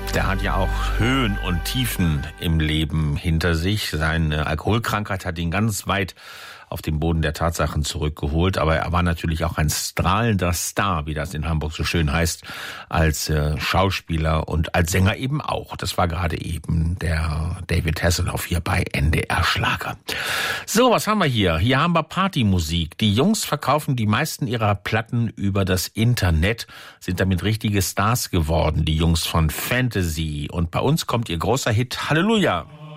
Der hat ja auch Höhen und Tiefen im Leben hinter sich. Seine Alkoholkrankheit hat ihn ganz weit auf den Boden der Tatsachen zurückgeholt. Aber er war natürlich auch ein strahlender Star, wie das in Hamburg so schön heißt, als Schauspieler und als Sänger eben auch. Das war gerade eben der David Hasselhoff hier bei NDR Schlager. So, was haben wir hier? Hier haben wir Partymusik. Die Jungs verkaufen die meisten ihrer Platten über das Internet, sind damit richtige Stars geworden, die Jungs von Fantasy. Und bei uns kommt ihr großer Hit Halleluja.